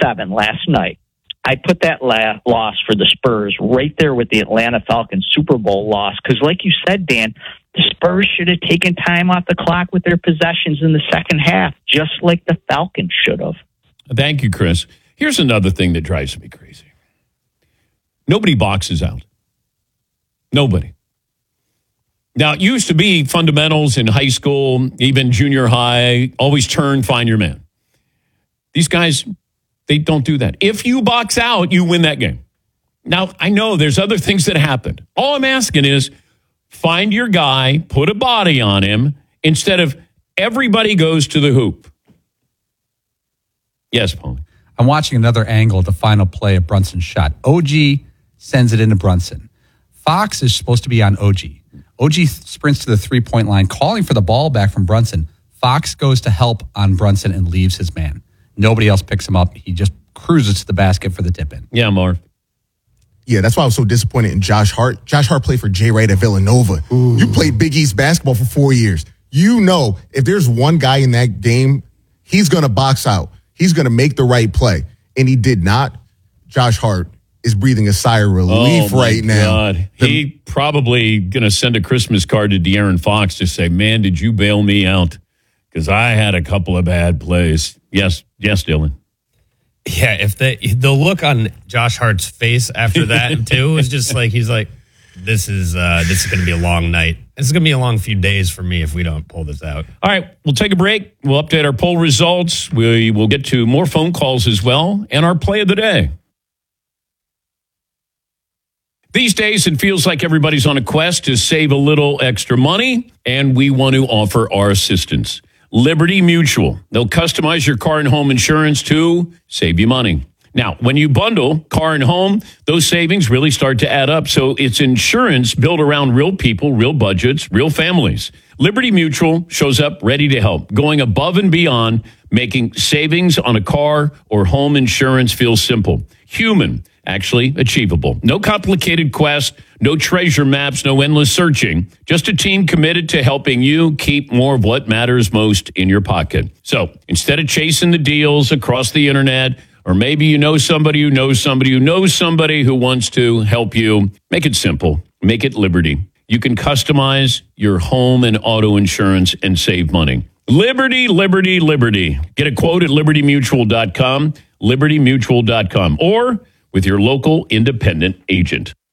7 last night. I put that loss for the Spurs right there with the Atlanta Falcons Super Bowl loss because, like you said, Dan, the Spurs should have taken time off the clock with their possessions in the second half, just like the Falcons should have. Thank you, Chris. Here's another thing that drives me crazy. Nobody boxes out. Nobody. Now, it used to be fundamentals in high school, even junior high, always turn, find your man. These guys, they don't do that. If you box out, you win that game. Now, I know there's other things that happened. All I'm asking is find your guy, put a body on him, instead of everybody goes to the hoop. Yes, Paul. I'm watching another angle of the final play of Brunson's shot. OG sends it into Brunson. Fox is supposed to be on OG. OG sprints to the three-point line, calling for the ball back from Brunson. Fox goes to help on Brunson and leaves his man. Nobody else picks him up. He just cruises to the basket for the tip-in. Yeah, Marv. Yeah, that's why I was so disappointed in Josh Hart. Josh Hart played for Jay Wright at Villanova. Ooh. You played Big East basketball for 4 years. You know if there's one guy in that game, he's going to box out. He's going to make the right play. And he did not. Josh Hart is breathing a sigh of relief right now. He probably going to send a Christmas card to De'Aaron Fox to say, man, did you bail me out? Because I had a couple of bad plays. Yes, Dylan. Yeah, if the look on Josh Hart's face after that, too, is just like, he's like, this is going to be a long night. This is going to be a long few days for me if we don't pull this out. All right, we'll take a break. We'll update our poll results. We will get to more phone calls as well and our play of the day. These days, it feels like everybody's on a quest to save a little extra money, and we want to offer our assistance. Liberty Mutual. They'll customize your car and home insurance to save you money. Now, when you bundle car and home, those savings really start to add up. So it's insurance built around real people, real budgets, real families. Liberty Mutual shows up ready to help, going above and beyond, making savings on a car or home insurance feel simple, human, actually achievable. No complicated quest, no treasure maps, no endless searching. Just a team committed to helping you keep more of what matters most in your pocket. So instead of chasing the deals across the internet, or maybe you know somebody who knows somebody who knows somebody who wants to help you, make it simple. Make it Liberty. You can customize your home and auto insurance and save money. Liberty, Liberty, Liberty. Get a quote at libertymutual.com, libertymutual.com, or with your local independent agent.